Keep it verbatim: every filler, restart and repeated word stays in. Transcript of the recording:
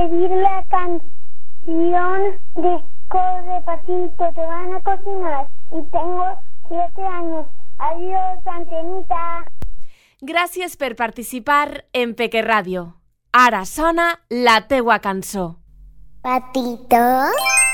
pedir la canción de Corre Pasito, te van a cocinar. Y tengo siete años. Adiós, Antenita. Gràcies per participar en Peque Ràdio. Ara sona la teua cançó. Patito.